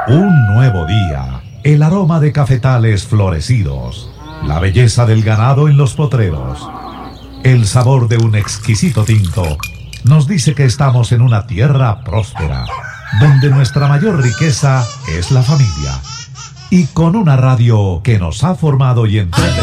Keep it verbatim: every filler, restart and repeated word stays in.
Un nuevo día, el aroma de cafetales florecidos, la belleza del ganado en los potreros, el sabor de un exquisito tinto, nos dice que estamos en una tierra próspera, donde nuestra mayor riqueza es la familia. Y con una radio que nos ha formado y entretenido.